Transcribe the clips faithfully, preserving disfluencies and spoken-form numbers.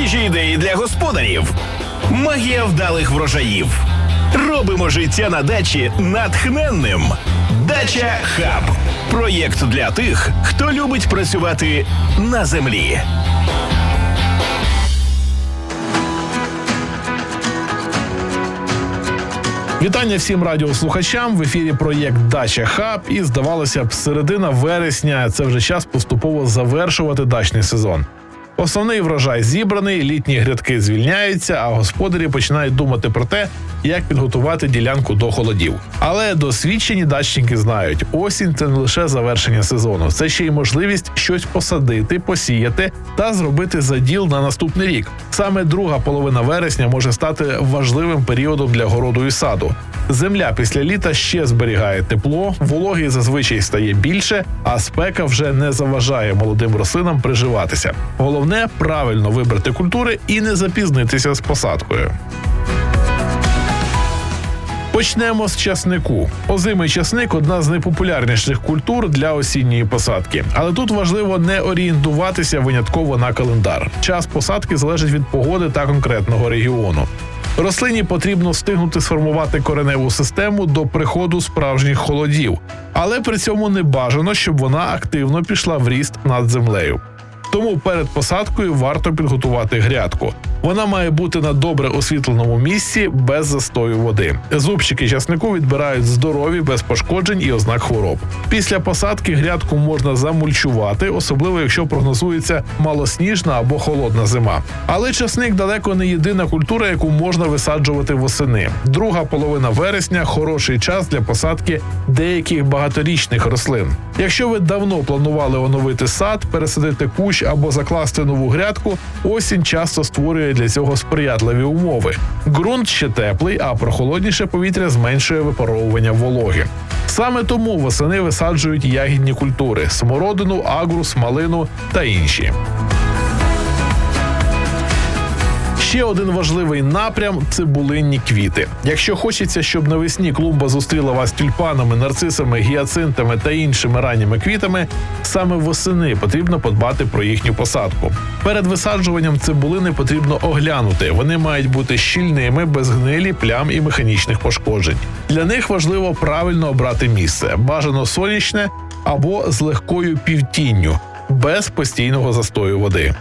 Свіжі ідеї для господарів. Магія вдалих врожаїв. Робимо життя на дачі натхненним. Дача Хаб. Проєкт для тих, хто любить працювати на землі. Вітання всім радіослухачам. В ефірі проєкт «Дача Хаб». І, здавалося б, середина вересня – це вже час поступово завершувати дачний сезон. Основний врожай зібраний, літні грядки звільняються, а господарі починають думати про те, як підготувати ділянку до холодів. Але досвідчені дачники знають, осінь – це не лише завершення сезону, це ще й можливість щось посадити, посіяти та зробити заділ на наступний рік. Саме друга половина вересня може стати важливим періодом для городу і саду. Земля після літа ще зберігає тепло, вологи зазвичай стає більше, а спека вже не заважає молодим рослинам приживатися. Головне – правильно вибрати культури і не запізнитися з посадкою. Почнемо з часнику. Озимий часник – одна з найпопулярніших культур для осінньої посадки. Але тут важливо не орієнтуватися винятково на календар. Час посадки залежить від погоди та конкретного регіону. Рослині потрібно встигнути сформувати кореневу систему до приходу справжніх холодів. Але при цьому не бажано, щоб вона активно пішла в ріст над землею. Тому перед посадкою варто підготувати грядку. Вона має бути на добре освітленому місці, без застою води. Зубчики часнику відбирають здорові, без пошкоджень і ознак хвороб. Після посадки грядку можна замульчувати, особливо якщо прогнозується малосніжна або холодна зима. Але часник далеко не єдина культура, яку можна висаджувати восени. Друга половина вересня – хороший час для посадки деяких багаторічних рослин. Якщо ви давно планували оновити сад, пересадити кущ або закласти нову грядку, осінь часто створює для цього сприятливі умови. Ґрунт ще теплий, а прохолодніше повітря зменшує випаровування вологи. Саме тому восени висаджують ягідні культури – смородину, агрус, малину та інші. Ще один важливий напрям – цибулинні квіти. Якщо хочеться, щоб навесні клумба зустріла вас тюльпанами, нарцисами, гіацинтами та іншими ранніми квітами, саме восени потрібно подбати про їхню посадку. Перед висаджуванням цибулини потрібно оглянути. Вони мають бути щільними, без гнилі, плям і механічних пошкоджень. Для них важливо правильно обрати місце – бажано сонячне або з легкою півтінню, без постійного застою води.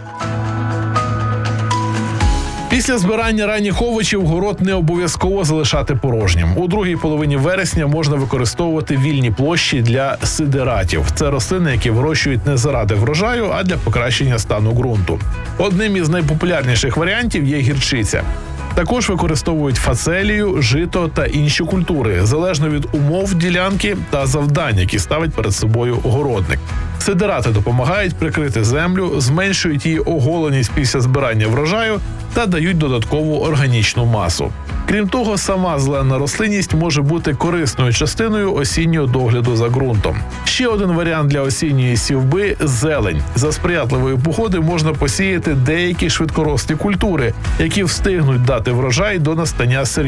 Після збирання ранніх овочів город не обов'язково залишати порожнім. У другій половині вересня можна використовувати вільні площі для сидератів. Це рослини, які вирощують не заради врожаю, а для покращення стану ґрунту. Одним із найпопулярніших варіантів є гірчиця. Також використовують фацелію, жито та інші культури, залежно від умов ділянки та завдань, які ставить перед собою городник. Сидерати допомагають прикрити землю, зменшують її оголеність після збирання врожаю та дають додаткову органічну масу. Крім того, сама зелена рослинність може бути корисною частиною осіннього догляду за ґрунтом. Ще один варіант для осінньої сівби – зелень. За сприятливої погоди можна посіяти деякі швидкорослі культури, які встигнуть дати врожай до настання серйозного